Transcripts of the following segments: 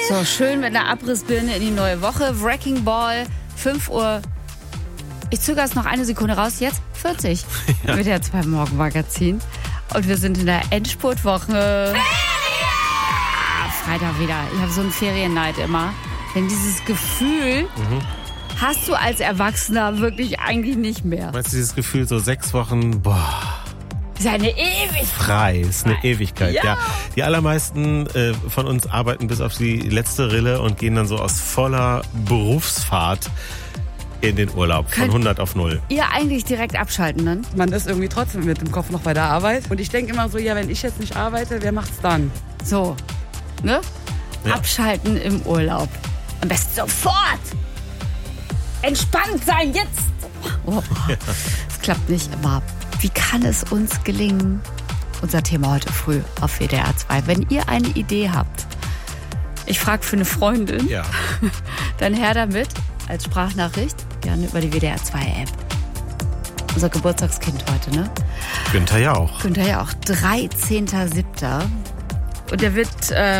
So, schön mit einer Abrissbirne in die neue Woche. Wrecking Ball, 5 Uhr. Ich zögere es noch eine Sekunde raus. Jetzt 40 mit der 2 Morgen-Magazin. Und wir sind in der Endspurtwoche. Freitag wieder. Ich habe so einen Ferienneid immer. Denn dieses Gefühl hast du als Erwachsener wirklich eigentlich nicht mehr. Meinst du dieses Gefühl, so 6 Wochen, Das ist eine Ewigkeit. frei, ist eine Ewigkeit. Ja. Die allermeisten von uns arbeiten bis auf die letzte Rille und gehen dann so aus voller Berufsfahrt in den Urlaub, von 100 auf 0. Ihr eigentlich direkt abschalten dann? Man ist irgendwie trotzdem mit dem Kopf noch bei der Arbeit. Und ich denke immer so, ja, wenn ich jetzt nicht arbeite, wer macht's dann? So, ne? Ja. Abschalten im Urlaub. Am besten sofort. Entspannt sein, jetzt. Oh, das klappt nicht immer. Wie kann es uns gelingen? Unser Thema heute früh auf WDR 2. Wenn ihr eine Idee habt, ich frage für eine Freundin, dann her damit als Sprachnachricht über die WDR 2 App. Unser Geburtstagskind heute, ne? Günther Jauch. 13.07. Und der wird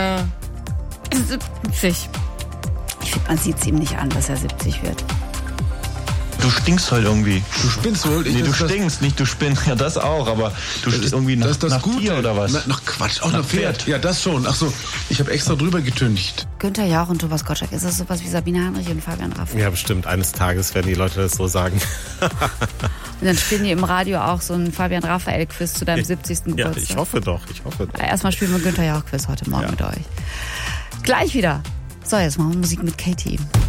70. Ich finde, man sieht es ihm nicht an, dass er 70 wird. Du stinkst halt irgendwie. Du spinnst wohl? Nee, du stinkst, nicht du spinnst. Ja, das auch, aber du stinkst irgendwie nach Tier oder was? Nach Quatsch, auch nach Pferd. Ja, das schon. Ach so, ich habe extra drüber getüncht. Günther Jauch und Thomas Gottschalk, ist das sowas wie Sabine Heinrich und Fabian Raff? Ja, bestimmt. Eines Tages werden die Leute das so sagen. Und dann spielen die im Radio auch so ein Fabian Raphael-Quiz zu deinem 70. Ja, Geburtstag. ich hoffe doch. Erstmal spielen wir Günther Jauch-Quiz heute Morgen mit euch. Gleich wieder. So, jetzt machen wir Musik mit Katie.